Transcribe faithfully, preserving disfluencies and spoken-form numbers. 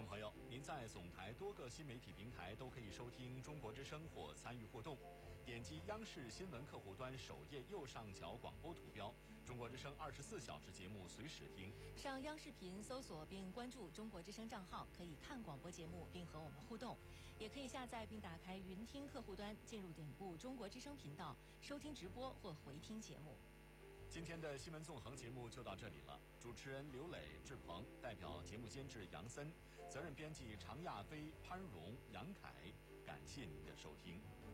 朋友，您在总台多个新媒体平台都可以收听中国之声或参与互动。点击央视新闻客户端首页右上角广播图标，中国之声二十四小时节目随时听。 上央视频搜索并关注中国之声账号，可以看广播节目并和我们互动。也可以下载并打开云听客户端，进入点步中国之声频道，收听直播或回听节目。 今天的新闻纵横节目就到这里了，主持人刘磊、志鹏，代表节目监制杨森，责任编辑常亚飞、潘荣、杨凯，感谢您的收听。